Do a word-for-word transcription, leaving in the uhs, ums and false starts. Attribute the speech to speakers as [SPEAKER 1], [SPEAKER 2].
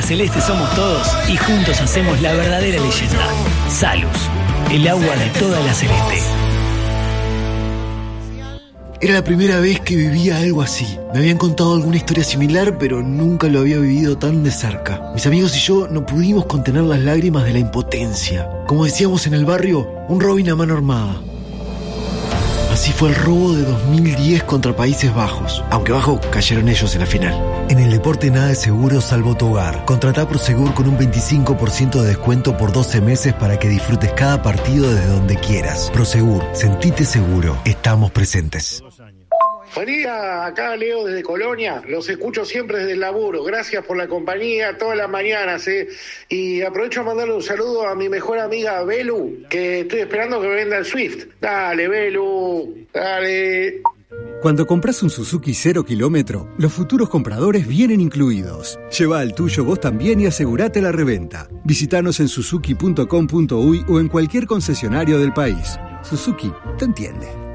[SPEAKER 1] La Celeste somos todos y juntos hacemos la verdadera leyenda. Salus, el agua de toda la Celeste.
[SPEAKER 2] Era la primera vez que vivía algo así. Me habían contado alguna historia similar, pero nunca lo había vivido tan de cerca. Mis amigos y yo no pudimos contener las lágrimas de la impotencia. Como decíamos en el barrio, un Robin a mano armada. Así fue el robo de dos mil diez contra Países Bajos, aunque bajo cayeron ellos en la final.
[SPEAKER 3] En el deporte nada es seguro salvo tu hogar. Contratá Prosegur con un veinticinco por ciento de descuento por doce meses para que disfrutes cada partido desde donde quieras. Prosegur, sentite seguro. Estamos presentes.
[SPEAKER 4] Buen día, acá Leo desde Colonia, los escucho siempre desde el laburo, gracias por la compañía todas las mañanas, ¿eh? Y aprovecho a mandarle un saludo a mi mejor amiga Belu, que estoy esperando que venda el Swift. Dale, Belu, dale.
[SPEAKER 5] Cuando compras un Suzuki cero kilómetro, los futuros compradores vienen incluidos. Lleva el tuyo vos también y asegurate la reventa. Visítanos en suzuki punto com punto uy o en cualquier concesionario del país. Suzuki te entiende.